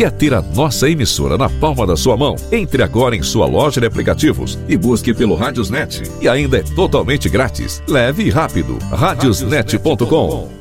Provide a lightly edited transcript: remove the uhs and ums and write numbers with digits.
Quer ter a nossa emissora na palma da sua mão? Entre agora em sua loja de aplicativos e busque pelo Radiosnet. E ainda é totalmente grátis. Leve e rápido. Radiosnet.com.